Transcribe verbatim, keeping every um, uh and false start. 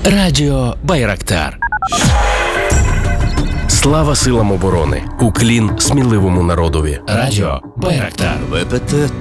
Радіо Байрактар. Слава силам оборони! Уклін сміливому народові. Радіо Байрактар. ВПТ